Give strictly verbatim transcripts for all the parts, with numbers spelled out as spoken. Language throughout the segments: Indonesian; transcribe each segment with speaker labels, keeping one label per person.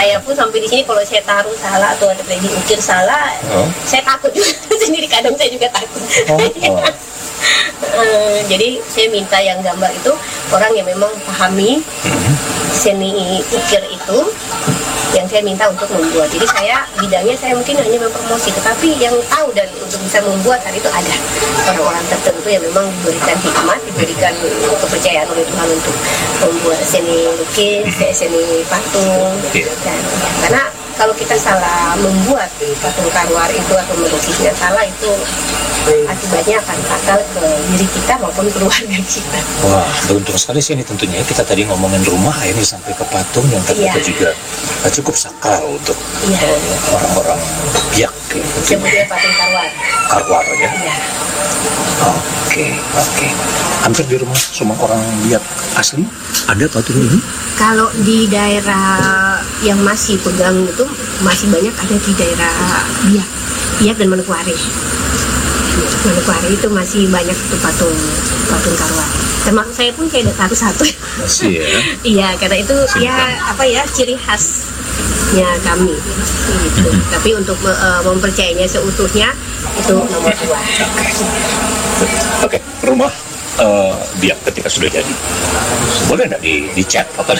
Speaker 1: saya pun sampai di sini kalau saya taruh salah atau ada diukir salah, oh. saya takut juga sendiri, kadang saya juga takut. Oh. Oh. uh, jadi saya minta yang gambar itu orang yang memang pahami hmm. seni ukir itu, yang saya minta untuk membuat. Jadi saya bidangnya saya mungkin hanya mempromosi, tetapi yang tahu dan untuk bisa membuat hari itu ada orang-orang tertentu yang memang diberikan hikmat, diberikan kepercayaan oleh Tuhan untuk membuat seni lukis, seni patung. Dan ya, karena kalau kita salah membuat patung karwar itu atau melukisnya salah, itu akibatnya akan fatal ke diri kita maupun keluarga kita.
Speaker 2: Wah, beruntung sekali sih ini tentunya. Kita tadi ngomongin rumah, ini sampai ke patung yang ternyata yeah. juga cukup sakral untuk yeah. orang-orang Biak.
Speaker 1: Sebutnya patung karwar.
Speaker 2: Karwar ya?
Speaker 1: Iya.
Speaker 2: Oke, oke. Hampir di rumah semua orang Biak asli ada patung ini?
Speaker 1: Kalau di daerah yang masih pegang itu masih banyak ada di daerah Biak, Biak dan Manokwari. Manokwari itu masih banyak itu patung patung karwar. Termasuk saya pun saya ada satu-satu.
Speaker 2: Masih ya?
Speaker 1: Iya, karena itu Simpan. ya apa ya ciri khasnya kami. Gitu. Mm-hmm. Tapi untuk uh, mempercayainya seutuhnya itu nomor dua.
Speaker 2: Oke, okay. okay. Rumah uh, Biak ketika sudah jadi, boleh nggak di, di cat atau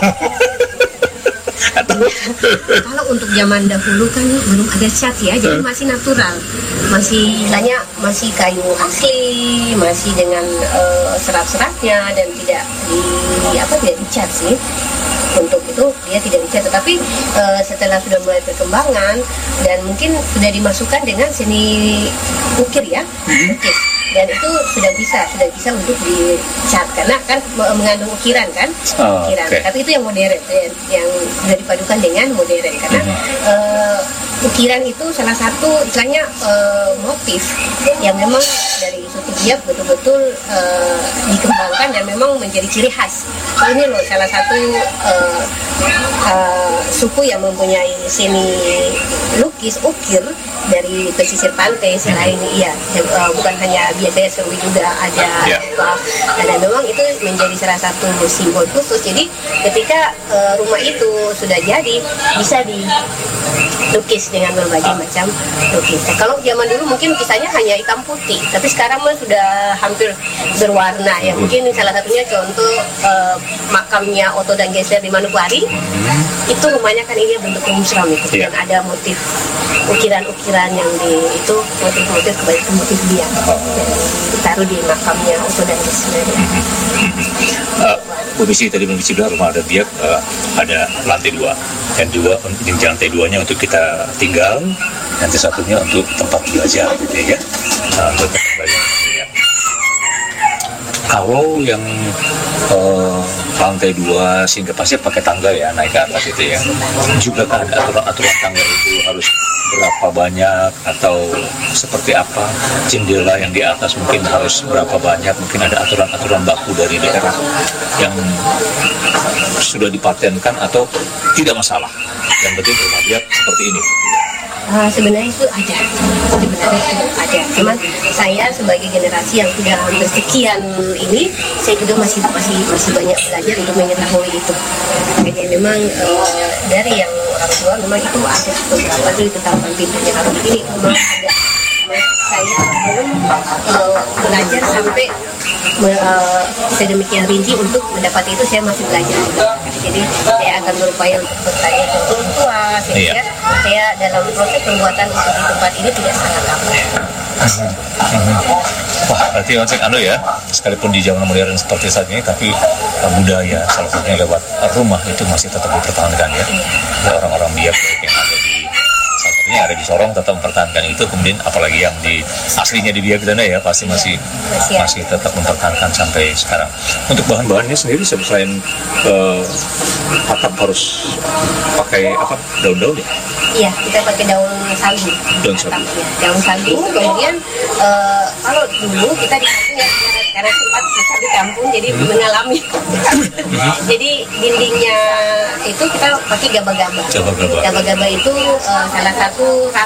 Speaker 1: atau kalau untuk zaman dahulu kan belum ada cat ya, jadi masih natural, masih banyak masih kayu asli, masih dengan uh, serat-seratnya dan tidak di apa tidak dicat sih. Untuk itu dia tidak dicat, tetapi uh, setelah sudah mulai perkembangan dan mungkin sudah dimasukkan dengan seni ukir ya, ukir. Dan itu sudah bisa, sudah bisa untuk dicat karena kan mengandung ukiran kan, oh, ukiran. Okay. Tapi itu yang modern, yang, yang sudah dipadukan dengan modern karena mm-hmm. uh, ukiran itu salah satu istilahnya uh, motif yang memang dari suku Biak betul-betul uh, dikembangkan dan memang menjadi ciri khas. So, ini loh salah satu uh, uh, suku yang mempunyai seni lukis ukir dari pesisir pantai selain mm-hmm. iya uh, bukan hanya biasanya Serwi juga ada yeah. uh, dan memang itu menjadi salah satu simbol khusus. Jadi ketika uh, rumah itu sudah jadi bisa dilukis dengan berbagai macam lukisan. Kalau zaman dulu mungkin lukisannya hanya hitam putih, tapi sekarang mah sudah hampir berwarna ya. Mungkin salah satunya contoh uh, makamnya Oto dan Geser di Manokwari, itu rumahnya kan ini bentuk musram itu yeah. dan ada motif ukiran-ukiran yang di itu motif-motif kebanyakan motif Biak ditaruh di makamnya Oto dan Geser.
Speaker 2: Uh, Bu Misi tadi bilang rumah ada Biak uh, ada lantai dua dan juga jenjang lantai duanya untuk kita tinggal, nanti satunya untuk tempat belajar gitu ya. Nah, untuk tempat belajar. Ya. Kalau yang uh, lantai dua sehingga pasti pakai tangga ya naik ke atas itu ya. Juga kan ada aturan-aturan tangga itu harus berapa banyak atau seperti apa, jendela yang di atas mungkin harus berapa banyak, mungkin ada aturan-aturan baku dari daerah yang sudah dipatenkan atau tidak masalah. Yang penting rumah Biak seperti ini.
Speaker 1: Uh, sebenarnya itu ada, sebenarnya itu ada. Cuman saya sebagai generasi yang sudah hampir sekian ini, saya juga masih masih masih banyak belajar untuk mengetahui itu. Jadi memang uh, dari yang orang tua memang itu ada beberapa itu ditetapkan pintunya harus begini, memang ada. Saya belum uh, belajar sampai uh, sedemikian rinci untuk mendapati itu, saya masih belajar. Jadi saya akan berupaya untuk bertanya ke orang tua sehingga iya. saya dalam proses pembuatan untuk di tempat ini tidak salah kaprah.
Speaker 2: Wah, berarti Ojek anu ya, sekalipun di zaman modern seperti saat ini, tapi uh, budaya salah satunya lewat rumah itu masih tetap dipertahankan ya. Iya. Orang-orang Biak yang ada di salah satunya ada di Sorong tetap mempertahankan itu, kemudian apalagi yang di aslinya di Biak sana ya pasti masih masih, masih tetap mempertahankan sampai sekarang. Untuk bahan-bahannya sendiri selain uh, atap harus pakai apa, daun-daun ya?
Speaker 1: Iya, kita pakai daun sagu. Daun sagu. Ya, daun sagu. Kemudian uh, kalau dulu kita di kampung ya, karena sempat kita di kampung jadi hmm. mengalami. Jadi dindingnya itu kita pakai gaba-gaba. Gaba-gaba. Gaba-gaba itu uh, salah satu